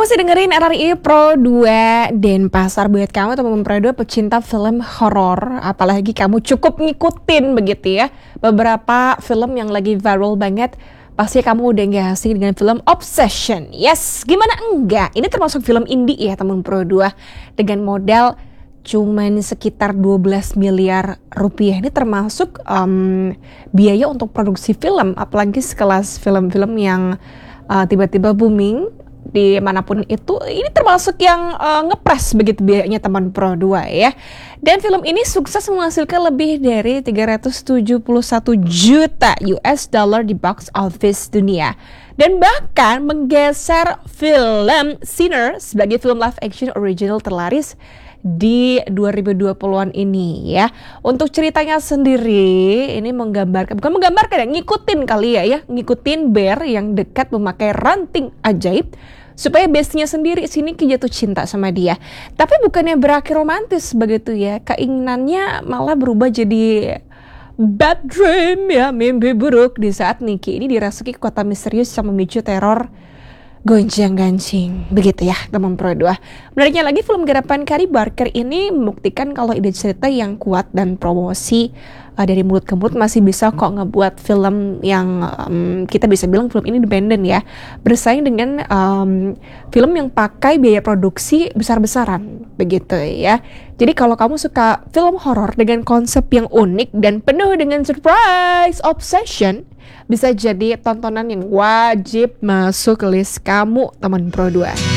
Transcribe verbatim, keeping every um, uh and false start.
masih dengerin R R I Pro dua Denpasar buat kamu teman-teman Pro dua pecinta film horor, apalagi kamu cukup ngikutin begitu ya beberapa film yang lagi viral banget. Pasti kamu udah gak asing dengan film Obsession. Yes, gimana enggak? Ini termasuk film indie ya teman Pro dua dengan modal cuman sekitar dua belas miliar rupiah. Ini termasuk um, biaya untuk produksi film, apalagi sekelas film-film yang uh, tiba-tiba booming di manapun itu. Ini termasuk yang uh, ngepres begitu biayanya teman Pro dua ya. Dan film ini sukses menghasilkan lebih dari tiga ratus tujuh puluh satu juta U S dollar di box office dunia, dan bahkan menggeser film Sinner sebagai film live action original terlaris di dua ribu dua puluhan ini ya. Untuk ceritanya sendiri ini menggambarkan, bukan menggambarkan ya, ngikutin kali ya ya, ngikutin bear yang dekat memakai ranting ajaib supaya bestinya sendiri sini jatuh cinta sama dia. Tapi bukannya berakhir romantis begitu ya, keinginannya malah berubah jadi bad dream ya, mimpi buruk di saat Nikki ini dirasuki kota misterius yang memicu teror gonjang-ganjing begitu ya teman Pro dua. Menariknya lagi, film garapan Kari Barker ini membuktikan kalau ide cerita yang kuat dan promosi uh, dari mulut ke mulut masih bisa kok ngebuat film yang um, kita bisa bilang film ini independen ya, bersaing dengan um, film yang pakai biaya produksi besar-besaran begitu ya. Jadi kalau kamu suka film horor dengan konsep yang unik dan penuh dengan surprise, Obsession bisa jadi tontonan yang wajib masuk ke list kamu teman Pro dua.